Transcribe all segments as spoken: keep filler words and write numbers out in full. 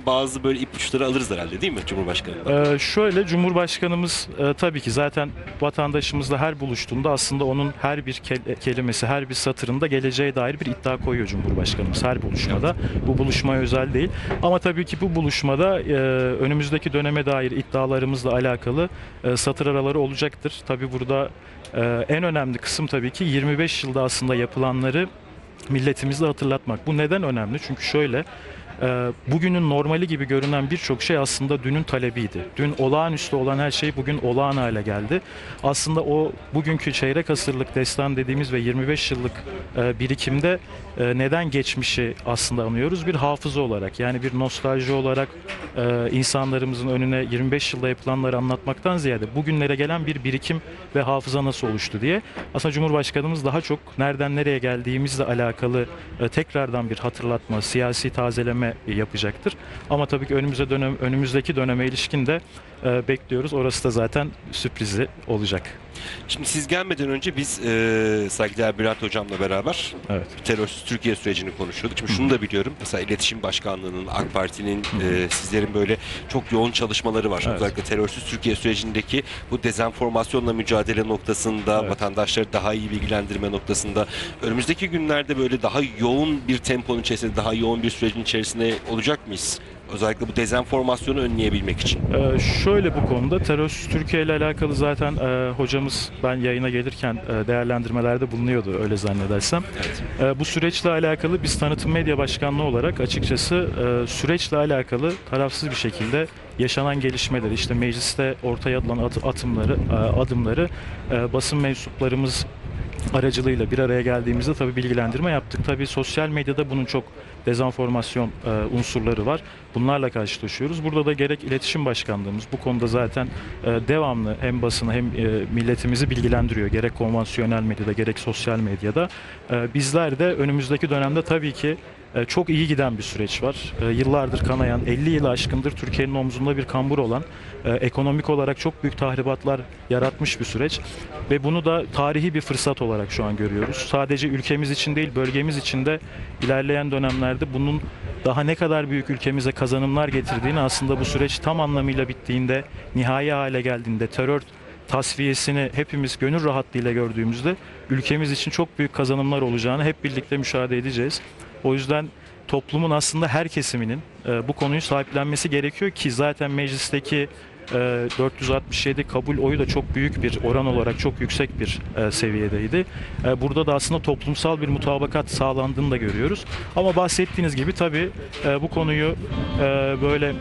sizden bazı böyle ipuçları alırız herhalde, değil mi Cumhurbaşkanı'ndan? Ee, şöyle Cumhurbaşkanımız e, tabii ki zaten vatandaşımızla her buluştuğunda aslında onun her bir ke- kelimesi, her bir satırında geleceğe dair bir iddia koyuyor Cumhurbaşkanımız her buluşmada. Bu buluşmaya özel değil. Ama tabii ki bu buluşmada e, önümüzdeki döneme dair iddialarımızla alakalı e, satır araları olacaktır. Tabii burada e, en önemli kısım tabii ki yirmi beş yılda aslında yapılanları milletimizle hatırlatmak. Bu neden önemli? Çünkü şöyle, e, bugünün normali gibi görünen birçok şey aslında dünün talebiydi. Dün olağanüstü olan her şey bugün olağan hale geldi. Aslında o bugünkü çeyrek asırlık destan dediğimiz ve yirmi beş yıllık e, birikimde e, neden geçmişi aslında anıyoruz? Bir hafıza olarak, yani bir nostalji olarak e, insanlarımızın önüne yirmi beş yılda yapılanları anlatmaktan ziyade bugünlere gelen bir birikim ve hafıza nasıl oluştu diye. Aslında Cumhurbaşkanımız daha çok nereden nereye geldiğimizle alakalı e, tekrardan bir hatırlatma, siyasi tazeleme yapacaktır. Ama tabii ki önümüze dönem, önümüzdeki döneme ilişkin de e, bekliyoruz. Orası da zaten sürprizi olacak. Şimdi siz gelmeden önce biz e, saygıdeğer Bülent Hocam'la beraber Evet. terörsüz Türkiye sürecini konuşuyorduk. Şimdi şunu da biliyorum. Mesela İletişim Başkanlığı'nın, AK Parti'nin, e, sizlerin böyle çok yoğun çalışmaları var. Evet. Özellikle terörsüz Türkiye sürecindeki bu dezenformasyonla mücadele noktasında, Evet. vatandaşları daha iyi bilgilendirme noktasında önümüzdeki günlerde böyle daha yoğun bir temponun içerisinde, daha yoğun bir sürecin içerisinde olacak mıyız? Özellikle bu dezenformasyonu önleyebilmek için. Ee, şöyle bu konuda terörsüz Türkiye ile alakalı zaten e, hocamız ben yayına gelirken e, değerlendirmelerde bulunuyordu öyle zannedersem. Evet. E, bu süreçle alakalı biz Tanıtım Medya Başkanlığı olarak açıkçası e, süreçle alakalı tarafsız bir şekilde yaşanan gelişmeleri, işte mecliste ortaya atılan at- atımları, e, adımları e, basın mensuplarımız aracılığıyla bir araya geldiğimizde tabii bilgilendirme yaptık. Tabii sosyal medyada bunun çok dezenformasyon e, unsurları var. Bunlarla karşılaşıyoruz. Burada da gerek iletişim başkanlığımız bu konuda zaten e, devamlı hem basını hem e, milletimizi bilgilendiriyor. Gerek konvansiyonel medyada gerek sosyal medyada. E, bizler de önümüzdeki dönemde tabii ki e, çok iyi giden bir süreç var. E, yıllardır kanayan, elli yılı aşkındır Türkiye'nin omzunda bir kambur olan, e, ekonomik olarak çok büyük tahribatlar yaratmış bir süreç. Ve bunu da tarihi bir fırsat olarak şu an görüyoruz. Sadece ülkemiz için değil, bölgemiz için de ilerleyen dönemlerde bunun daha ne kadar büyük ülkemize kazanımlar getirdiğini aslında bu süreç tam anlamıyla bittiğinde, nihai hale geldiğinde, terör tasfiyesini hepimiz gönül rahatlığıyla gördüğümüzde ülkemiz için çok büyük kazanımlar olacağını hep birlikte müşahede edeceğiz. O yüzden toplumun aslında her kesiminin e, bu konuyu sahiplenmesi gerekiyor ki zaten meclisteki e, dört yüz altmış yedi kabul oyu da çok büyük bir oran olarak çok yüksek bir e, seviyedeydi. E, burada da aslında toplumsal bir mutabakat sağlandığını da görüyoruz. Ama bahsettiğiniz gibi tabii e, bu konuyu e, böyle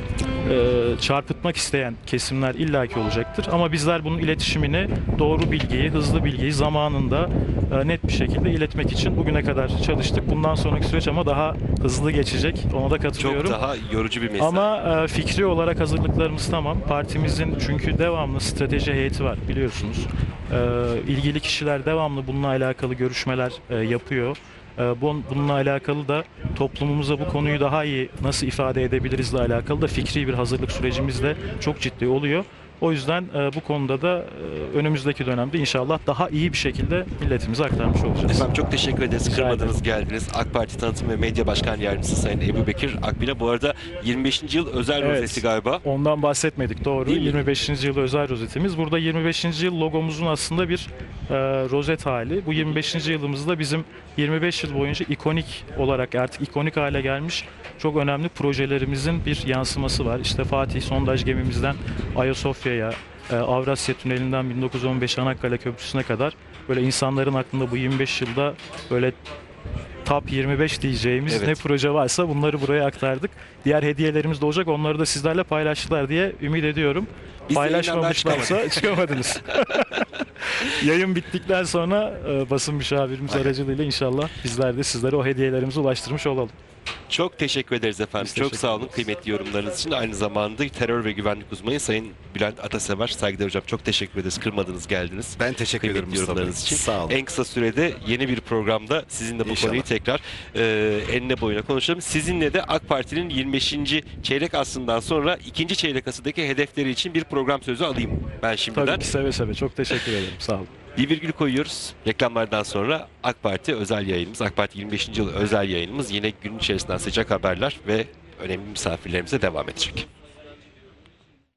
e, çarpıtmak isteyen kesimler illaki olacaktır. Ama bizler bunun iletişimini, doğru bilgiyi, hızlı bilgiyi zamanında e, net bir şekilde iletmek için bugüne kadar çalıştık. Bundan sonraki süreç ama daha hızlı geçecek. Ona da katılıyorum. Çok daha yorucu bir mesai. Ama e, fikri olarak hazırlıklarımız tamam. Partimizin çünkü devamlı strateji heyeti var biliyorsunuz. E, ilgili kişiler devamlı bununla alakalı görüşmeler e, yapıyor. E, bun- bununla alakalı da toplumumuza bu konuyu daha iyi nasıl ifade edebilirizle alakalı da fikri bir hazırlık sürecimiz de çok ciddi oluyor. O yüzden e, bu konuda da e, önümüzdeki dönemde inşallah daha iyi bir şekilde milletimize aktarmış olacağız. Efendim çok teşekkür ederiz. Rica Kırmadınız, geldiniz. AK Parti Tanıtım ve Medya Başkan Yardımcısı Sayın Ebubekir Akbil'e bu arada yirmi beşinci yıl özel Evet. rozeti galiba. Ondan bahsetmedik doğru. Değil mi? yirmi beşinci yıl özel rozetimiz. Burada yirmi beşinci yıl logomuzun aslında bir e, rozet hali. Bu yirmi beşinci yılımızda bizim yirmi beş yıl boyunca ikonik olarak artık ikonik hale gelmiş çok önemli projelerimizin bir yansıması var. İşte Fatih sondaj gemimizden Ayasofya'ya, e, Avrasya Tüneli'nden bin dokuz yüz on beş Çanakkale Köprüsü'ne kadar böyle insanların aklında bu yirmi beş yılda böyle Top yirmi beş diyeceğimiz Evet. ne proje varsa bunları buraya aktardık. Diğer hediyelerimiz de olacak. Onları da sizlerle paylaştılar diye ümit ediyorum. Biz de Paylaşmamışlarsa çıkamadınız. Yayın bittikten sonra e, basın müşavirimiz Aynen. aracılığıyla inşallah bizler de sizlere o hediyelerimizi ulaştırmış olalım. Çok teşekkür ederiz efendim. Biz Çok teşekkür sağ olun ederiz. kıymetli yorumlarınız için. Aynı zamanda terör ve güvenlik uzmanı Sayın Bülent Atasever. Saygıdeğer hocam çok teşekkür ederiz. Kırmadınız, geldiniz. Ben teşekkür Kıymetli ederim Mustafa Bey. yorumlarınız için. Sağ olun. En kısa sürede yeni bir programda sizinle bu İnşallah. konuyu tekrar e, enine boyuna konuşalım. Sizinle de AK Parti'nin yirmi beşinci çeyrek asrından sonra ikinci çeyrek asırdaki hedefleri için bir program sözü alayım ben şimdiden. Tabii ki seve seve. Çok teşekkür ederim. Sağ olun. Bir virgül koyuyoruz. Reklamlardan sonra AK Parti özel yayınımız, AK Parti yirmi beşinci yıl özel yayınımız yine gün içerisinden sıcak haberler ve önemli misafirlerimize devam edecek.